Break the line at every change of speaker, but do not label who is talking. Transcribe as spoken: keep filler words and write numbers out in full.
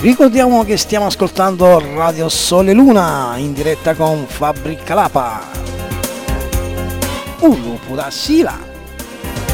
Ricordiamo che stiamo ascoltando Radio Sole Luna in diretta con Fabri Calapa. Un lupo da Sila.